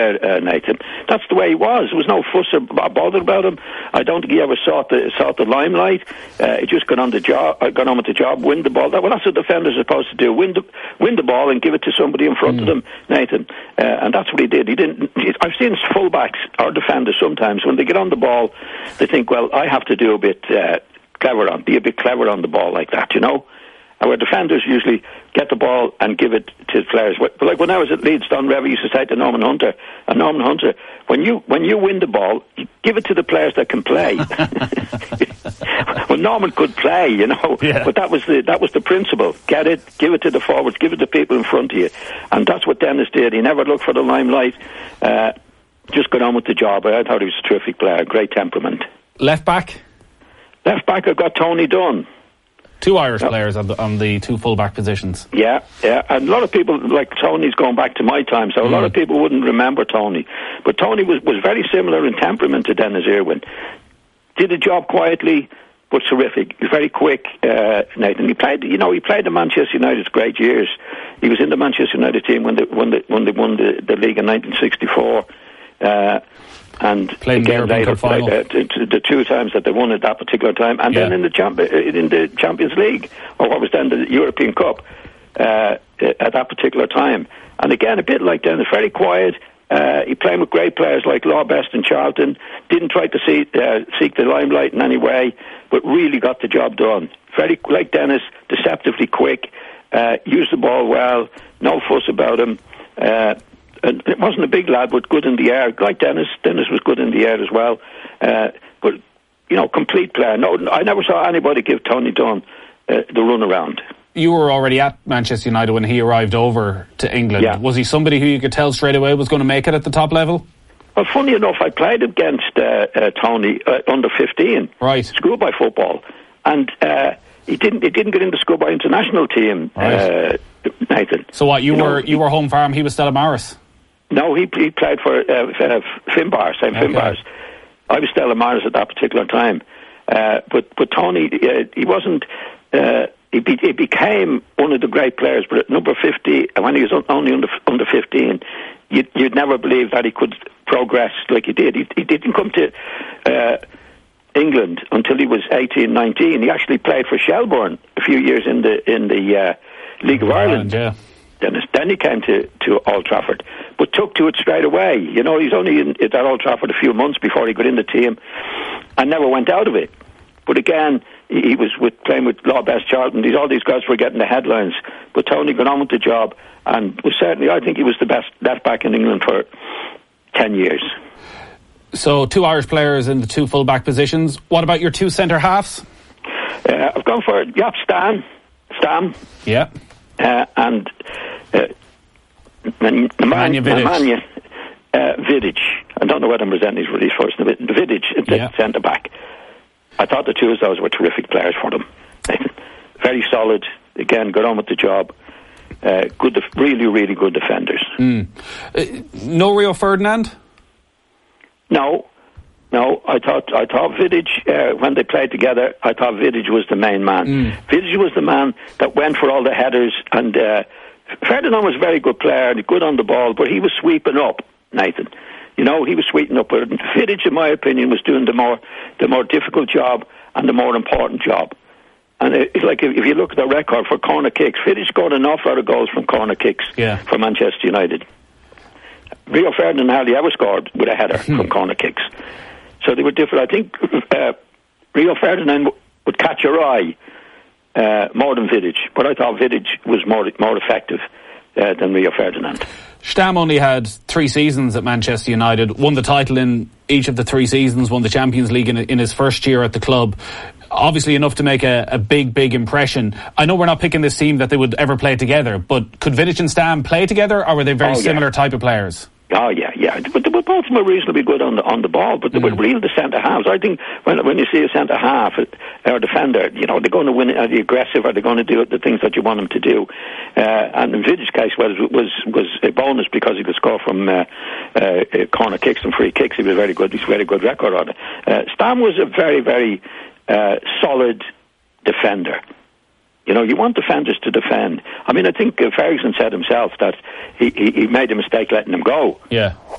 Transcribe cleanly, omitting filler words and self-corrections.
there, Nathan. That's the way he was. There was no fuss or bother about him. I don't think he ever sought the limelight. He just got on with the job, win the ball. Well, that's what defenders are supposed to do: win the ball and give it to somebody in front of them, Nathan. And that's what he did. I've seen fullbacks or defenders sometimes when they get on the ball, they think, well, I have to do be a bit clever on the ball like that, you know. Our defenders usually get the ball and give it to players. Like when I was at Leeds, Don Revie used to say to Norman Hunter, when you win the ball, you give it to the players that can play. Well, Norman could play, you know, but that was the principle. Get it, give it to the forwards, give it to people in front of you, and that's what Dennis did. He never looked for the limelight. Just got on with the job. I thought he was a terrific player, great temperament. Left back, I've got Tony Dunn. Two Irish players on the two full-back positions. Yeah. And a lot of people, like Tony's going back to my time, so a lot of people wouldn't remember Tony. But Tony was very similar in temperament to Dennis Irwin. Did the job quietly, but terrific. He was very quick, Nathan. He played in Manchester United's great years. He was in the Manchester United team when they won the league in 1964. And played again later, the two times that they won at that particular time, and then in the Champions League, or what was then the European Cup, at that particular time. And again, a bit like Dennis, very quiet. He played with great players like Law Best and Charlton. Didn't try to seek the limelight in any way, but really got the job done. Very like Dennis, deceptively quick. Used the ball well. No fuss about him. And it wasn't a big lad, but good in the air. Like Dennis was good in the air as well. But, you know, complete player. No, I never saw anybody give Tony Dunn the run around. You were already at Manchester United when he arrived over to England. Yeah. Was he somebody who you could tell straight away was going to make it at the top level? Well, funny enough, I played against Tony under 15, right? Schoolboy football, and he didn't get in the schoolboy international team. Right. Nathan. So what? You were home farm. He was Stella Maris. No, he played for Finbar, Finbars. I was Stella Maris at that particular time, but Tony, he wasn't. He became one of the great players, but at number 50, when he was only under 15, you'd never believe that he could progress like he did. He didn't come to England until he was 18, 19. He actually played for Shelbourne a few years in the League of Ireland. Yeah. Then he came to Old Trafford, but took to it straight away. You know, he's only at Old Trafford a few months before he got in the team, and never went out of it. But again, he was playing with Law Best, Charlton. All these guys were getting the headlines, but Tony got on with the job, and was certainly, I think, he was the best left back in England for 10 years. So 2 Irish players in the 2 full back positions. What about your 2 centre halves? I've gone for Jaap Stam. Yeah. And Nemanja Vidic. I don't know whether I'm presenting his first name. Vidic, centre back. I thought the two of those were terrific players for them. Very solid. Again, got on with the job. Good, really, really good defenders. No Rio Ferdinand? No. I thought Vidic, when they played together, I thought Vidic was the main man. Vidic was the man that went for all the headers, and Ferdinand was a very good player and good on the ball, but he was sweeping up, Nathan. You know, he was sweeping up. But Vidic, in my opinion, was doing the more difficult job and the more important job. And it's like if you look at the record for corner kicks, Vidic scored an awful lot of goals from corner kicks for Manchester United. Rio Ferdinand hardly ever scored with a header from corner kicks. So they were different. I think Rio Ferdinand would catch your eye more than Vidic, but I thought Vidic was more effective than Rio Ferdinand. Stam only had 3 seasons at Manchester United, won the title in each of the 3 seasons, won the Champions League in his first year at the club. Obviously enough to make a big impression. I know we're not picking this team that they would ever play together, but could Vidic and Stam play together, or were they very similar type of players? Oh, yeah. But both of them were reasonably good on the ball, but they were real the centre-halves. I think when you see a centre-half or a defender, you know, they're going to win. Are they aggressive? Are they going to do the things that you want them to do? And in Vidic's case was a bonus because he could score from corner kicks and free kicks. He was very good. He's a very good record on it. Stam was a very, very solid defender. You know, you want defenders to defend. I mean, I think Ferguson said himself that he made a mistake letting him go. Yeah.